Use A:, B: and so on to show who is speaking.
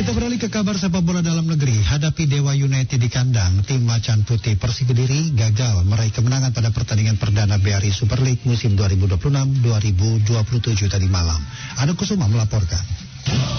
A: Kita beralih ke kabar sepak bola dalam negeri. Hadapi Dewa United di kandang, tim Macan Putih Persik Kediri gagal meraih kemenangan pada pertandingan perdana BRI Super League musim 2026-2027 tadi malam. Ada Kusuma melaporkan.